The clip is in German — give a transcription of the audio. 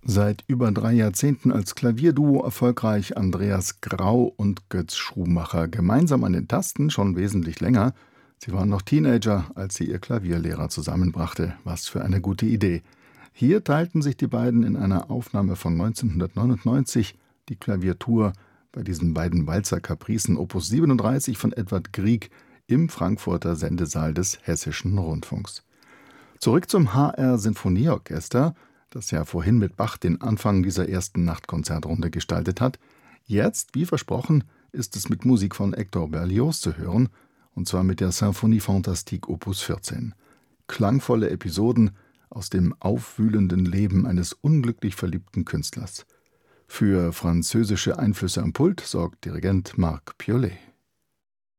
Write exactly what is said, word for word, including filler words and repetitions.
Seit über drei Jahrzehnten als Klavierduo erfolgreich Andreas Grau und Götz Schumacher. Gemeinsam an den Tasten schon wesentlich länger. Sie waren noch Teenager, als sie ihr Klavierlehrer zusammenbrachte. Was für eine gute Idee. Hier teilten sich die beiden in einer Aufnahme von neunzehnhundertneunundneunzig die Klaviertour bei diesen beiden Walzer-Kapricen Opus siebenunddreißig von Edward Grieg im Frankfurter Sendesaal des Hessischen Rundfunks. Zurück zum H R-Sinfonieorchester, das ja vorhin mit Bach den Anfang dieser ersten Nachtkonzertrunde gestaltet hat. Jetzt, wie versprochen, ist es mit Musik von Hector Berlioz zu hören, und zwar mit der Symphonie Fantastique Opus vierzehn. Klangvolle Episoden aus dem aufwühlenden Leben eines unglücklich verliebten Künstlers. Für französische Einflüsse am Pult sorgt Dirigent Marc Piollet.